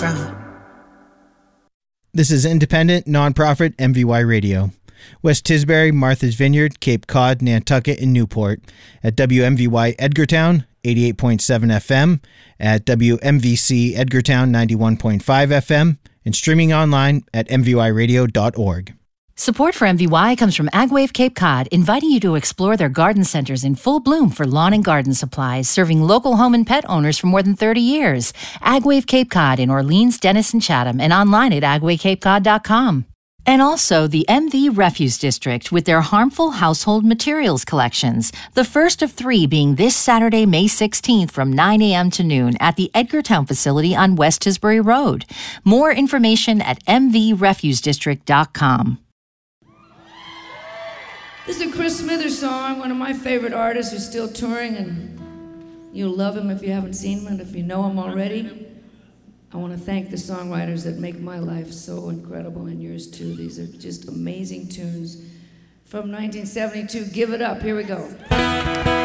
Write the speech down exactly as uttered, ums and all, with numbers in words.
underground. This is independent, nonprofit M V Y Radio. West Tisbury, Martha's Vineyard, Cape Cod, Nantucket, and Newport. At W M V Y Edgartown, eighty-eight point seven F M. At W M V C Edgartown, ninety-one point five F M. And streaming online at m v y radio dot org. Support for M V Y comes from AgWave Cape Cod, inviting you to explore their garden centers in full bloom for lawn and garden supplies, serving local home and pet owners for more than thirty years. AgWave Cape Cod in Orleans, Dennis, and Chatham, and online at ag wave cape cod dot com. And also the M V Refuse District with their harmful household materials collections, the first of three being this Saturday, May sixteenth from nine a.m. to noon at the Edgartown facility on West Tisbury Road. More information at m v refuse district dot com. This is a Chris Smithers song, one of my favorite artists who's still touring, and you'll love him if you haven't seen him, and if you know him already. I want to thank the songwriters that make my life so incredible, and yours too. These are just amazing tunes from nineteen seventy-two. Give it up. Here we go.